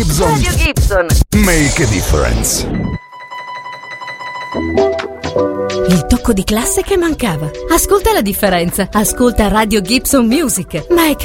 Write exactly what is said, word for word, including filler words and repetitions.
Radio Gibson. Make a difference. Il tocco di classe che mancava. Ascolta la differenza. Ascolta Radio Gibson Music. Ma è